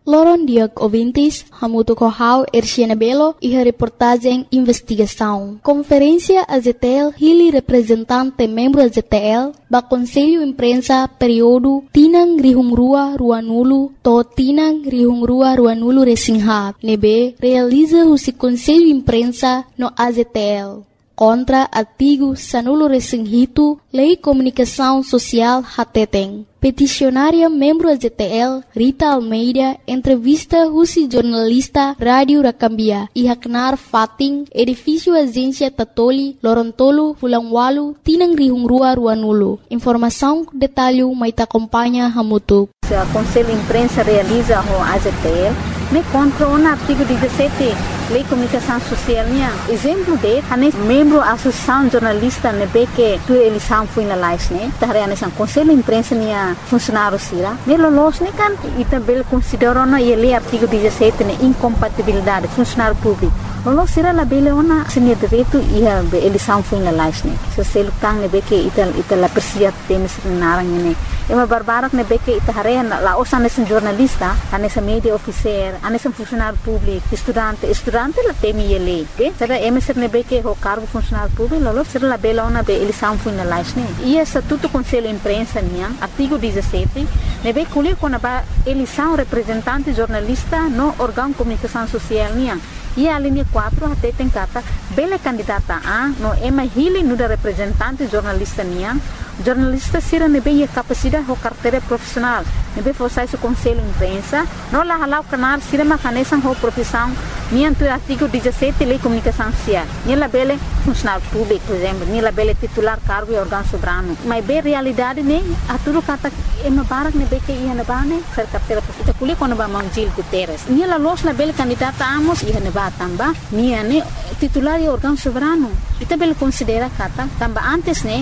Loron diag ouvintes, hamuto ko hao Erciana Belo e a reportagem investigação. Conferência AZTL hili representante membro AZTL ba Conselho Imprensa período Tinang Rihungrua Ruanulu to Tinang Rihungrua Ruanulu Resingha nebe realiza o Conselho Imprensa no AZTL. Contra artigo Sanulo Resinghito, Lei Comunicação Social Hateteng. Peticionária membro AZTL, Rita Almeida, entrevista Rusi jornalista Rádio Rakambia e Haknar Fating, edifício Agência Tatoli, Lorontolo, Fulangwalu, Tinang Rihungrua Ruanulu. Informação, detalhe, mas acompanha Hamutu. O Conselho de Imprensa realiza o AZTL, me contra o artigo 17 Lei Comunicação Social. Exemplo de, membro da Associação Jornalista que tu eleição foi na live, o Conselho de Imprensa funcionário sira, melolos kan e também consideram ele artigo 17 incompatibilidade funcionário público. Lolos sira la bele ona senia direito e a eleição foi na live, se selo tang que ita la persia temes narang ini. Uma barbara que ita harea la osa nesse jornalista, nesse media officer, nesse funcionário público, estudante la temi ele, será emeser que o cargo funcionário público, lolos sira la bele ona be eleição foi na live, e estatuto Conselho de Imprensa artigo 17, nebe kuli kona ba eleição representante jornalista no órgão de comunicação social e a linha 4 até tem kata bele candidata a no ema hili no da representante jornalista jornalista sira nebe a capacidade o carteira profissional nebe forçar o Conselho de Imprensa no la halau canar sira macanesan ho profissão tu artigo 17 Lei Comunicação Social la bele funcionário público por exemplo la bele titular cargo e órgão soberano mas bem realidade a tudo kata ema barak nebe que ia na bane ser carteira profissional kuli quando ba Mangil Guterres la los la bele candidata amos ia na tamba titular e órgão soberano ita bele considera kata tamba antes